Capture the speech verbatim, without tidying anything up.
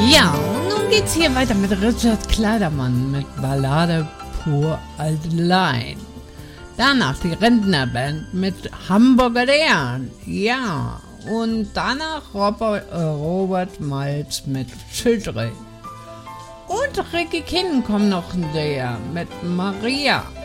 Ja, und nun geht's hier weiter mit Richard Kleidermann mit Ballade pur allein. Danach die Rentnerband mit Hamburger Dern. Ja, und danach Robert, äh, Robert Malz mit Schildre. Und Ricky Kinn kommt noch näher mit Maria.